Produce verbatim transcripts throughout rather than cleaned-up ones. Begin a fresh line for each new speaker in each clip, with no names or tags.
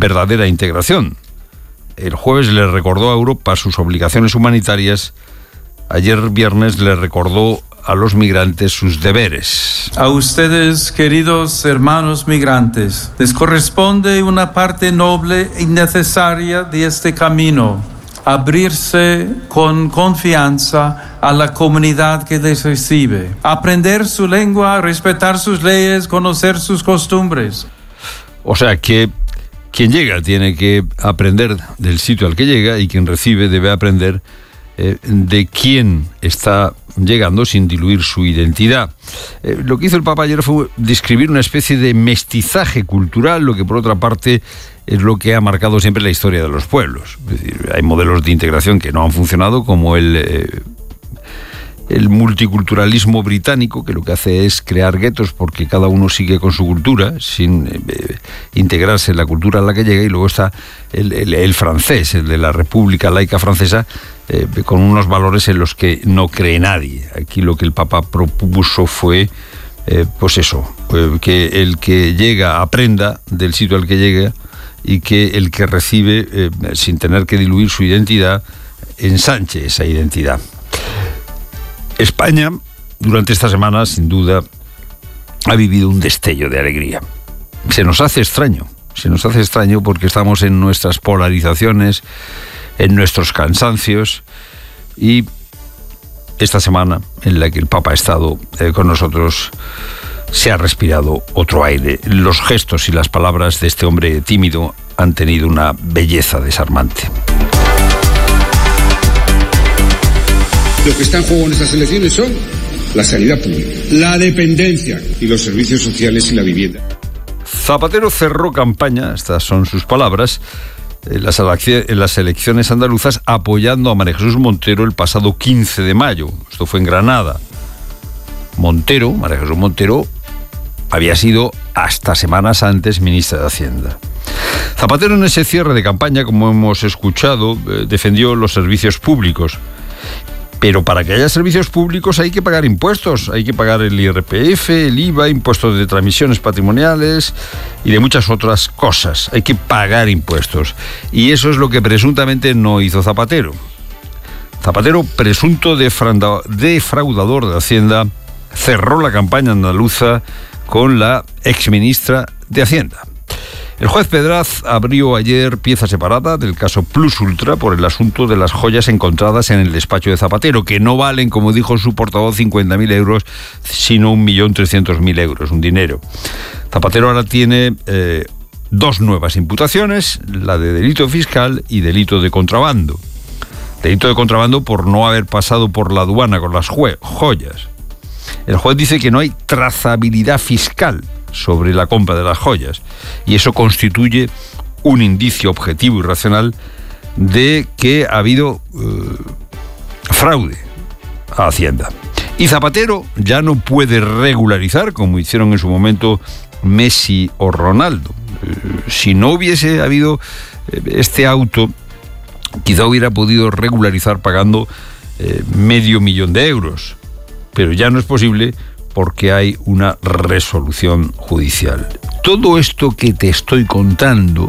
verdadera integración. El jueves le recordó a Europa sus obligaciones humanitarias. Ayer viernes le recordó a los migrantes sus deberes.
A ustedes, queridos hermanos migrantes, les corresponde una parte noble y necesaria de este camino: abrirse con confianza a la comunidad que les recibe, aprender su lengua, respetar sus leyes, conocer sus costumbres.
O sea que quien llega tiene que aprender del sitio al que llega, y quien recibe debe aprender eh, de quién está llegando sin diluir su identidad. Eh, lo que hizo el Papa ayer fue describir una especie de mestizaje cultural, lo que por otra parte es lo que ha marcado siempre la historia de los pueblos. Es decir, hay modelos de integración que no han funcionado, como el, eh, el multiculturalismo británico, que lo que hace es crear guetos porque cada uno sigue con su cultura, sin eh, integrarse en la cultura a la que llega. Y luego está el, el, el francés, el de la República Laica Francesa, eh, con unos valores en los que no cree nadie. Aquí lo que el Papa propuso fue, eh, pues eso, eh, que el que llega aprenda del sitio al que llega, y que el que recibe, eh, sin tener que diluir su identidad, ensanche esa identidad. España, durante esta semana, sin duda, ha vivido un destello de alegría. Se nos hace extraño, se nos hace extraño porque estamos en nuestras polarizaciones, en nuestros cansancios, y esta semana en la que el Papa ha estado eh, con nosotros, se ha respirado otro aire. Los gestos y las palabras de este hombre tímido han tenido una belleza desarmante.
Lo que está en juego en estas elecciones son la sanidad pública, la dependencia y los servicios sociales y la vivienda.
Zapatero cerró campaña, estas son sus palabras, en las, en las elecciones andaluzas, apoyando a María Jesús Montero el pasado quince de mayo. Esto fue en Granada. Montero, María Jesús Montero, había sido hasta semanas antes ministra de Hacienda. Zapatero, en ese cierre de campaña, como hemos escuchado, eh, defendió los servicios públicos. Pero para que haya servicios públicos hay que pagar impuestos, hay que pagar el I R P F, el I V A, impuestos de transmisiones patrimoniales y de muchas otras cosas. Hay que pagar impuestos. Y eso es lo que presuntamente no hizo Zapatero. Zapatero, presunto defraudador de Hacienda, cerró la campaña andaluza con la exministra de Hacienda. El juez Pedraz abrió ayer pieza separada del caso Plus Ultra por el asunto de las joyas encontradas en el despacho de Zapatero, que no valen, como dijo su portavoz, cincuenta mil euros, sino un millón trescientos mil euros, un dinero. Zapatero ahora tiene eh, dos nuevas imputaciones, la de delito fiscal y delito de contrabando. Delito de contrabando por no haber pasado por la aduana con las joyas. El juez dice que no hay trazabilidad fiscal sobre la compra de las joyas, y eso constituye un indicio objetivo y racional de que ha habido eh, fraude a Hacienda. Y Zapatero ya no puede regularizar, como hicieron en su momento Messi o Ronaldo. Eh, si no hubiese habido eh, este auto, quizá hubiera podido regularizar pagando eh, medio millón de euros. Pero ya no es posible porque hay una resolución judicial. Todo esto que te estoy contando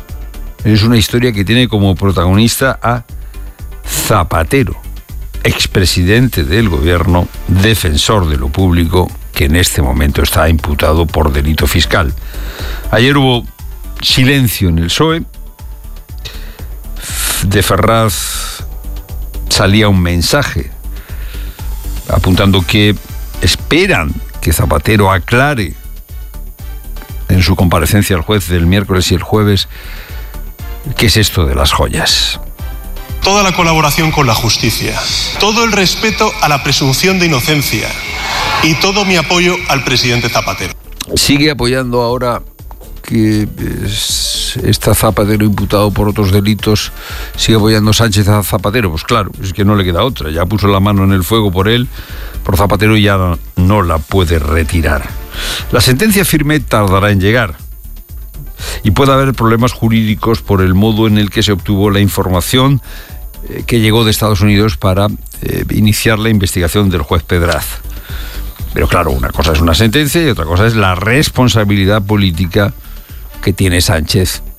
es una historia que tiene como protagonista a Zapatero, expresidente del gobierno, defensor de lo público, que en este momento está imputado por delito fiscal. Ayer hubo silencio en el P S O E. De Ferraz salía un mensaje apuntando que esperan que Zapatero aclare en su comparecencia al juez del miércoles y el jueves qué es esto de las joyas.
Toda la colaboración con la justicia, todo el respeto a la presunción de inocencia y todo mi apoyo al presidente Zapatero.
Sigue apoyando ahora que está Zapatero imputado por otros delitos, sigue apoyando Sánchez a Zapatero. Pues claro, es que no le queda otra. Ya puso la mano en el fuego por él, por Zapatero, y ya no, no la puede retirar. La sentencia firme tardará en llegar y puede haber problemas jurídicos por el modo en el que se obtuvo la información eh, que llegó de Estados Unidos para eh, iniciar la investigación del juez Pedraz. Pero claro, una cosa es una sentencia y otra cosa es la responsabilidad política que tiene Sánchez